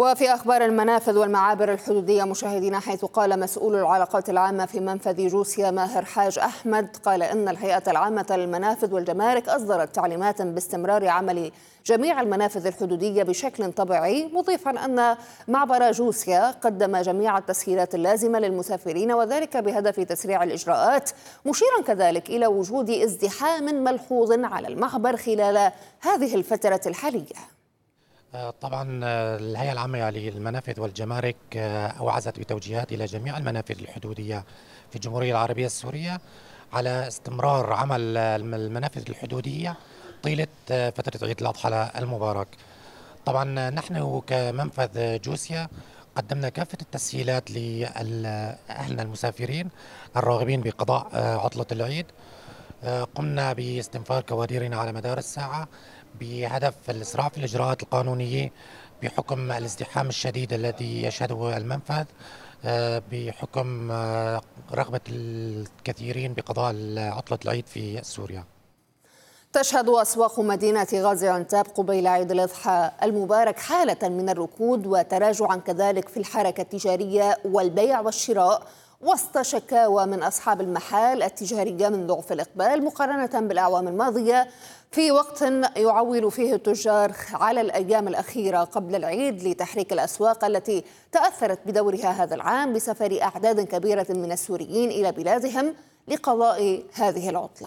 وفي أخبار المنافذ والمعابر الحدودية مشاهدينا، حيث قال مسؤول العلاقات العامة في منفذ جوسيا ماهر حاج أحمد قال إن الهيئة العامة للمنافذ والجمارك أصدرت تعليمات باستمرار عمل جميع المنافذ الحدودية بشكل طبيعي، مضيفا أن معبر جوسيا قدم جميع التسهيلات اللازمة للمسافرين وذلك بهدف تسريع الإجراءات، مشيرا كذلك إلى وجود ازدحام ملحوظ على المعبر خلال هذه الفترة الحالية. طبعا الهيئة العامة للمنافذ والجمارك أوعزت بتوجيهات إلى جميع المنافذ الحدودية في الجمهورية العربية السورية على استمرار عمل المنافذ الحدودية طيلة فترة عيد الأضحى المبارك. طبعا نحن كمنفذ جوسيا قدمنا كافة التسهيلات لأهلنا المسافرين الراغبين بقضاء عطلة العيد. قمنا باستنفار كوادرنا على مدار الساعة بهدف الإسراع في الإجراءات القانونية بحكم الازدحام الشديد الذي يشهده المنفذ، بحكم رغبة الكثيرين بقضاء عطلة العيد في سوريا. تشهد أسواق مدينة غازي عنتاب قبيل عيد الأضحى المبارك حالة من الركود وتراجعا كذلك في الحركة التجارية والبيع والشراء، وسط شكاوى من أصحاب المحال التجارية من ضعف الإقبال مقارنة بالأعوام الماضية، في وقت يعول فيه التجار على الأيام الأخيرة قبل العيد لتحريك الأسواق التي تأثرت بدورها هذا العام بسفر أعداد كبيرة من السوريين إلى بلادهم لقضاء هذه العطلة.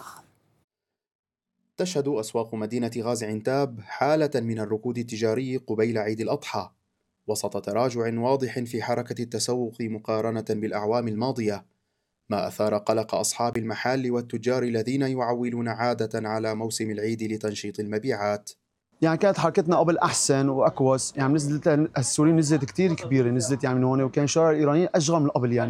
تشهد أسواق مدينة غازي عنتاب حالة من الركود التجاري قبيل عيد الأضحى، وسط تراجع واضح في حركة التسوق مقارنة بالأعوام الماضية، ما أثار قلق أصحاب المحال والتجار الذين يعولون عادة على موسم العيد لتنشيط المبيعات. يعني كانت حركتنا قبل أحسن وأكوس، يعني نزلت السوريين نزلت كتير كبيرة، نزلت يعني من هون، وكان الشوارع الإيرانيين أشغل من قبل يعني.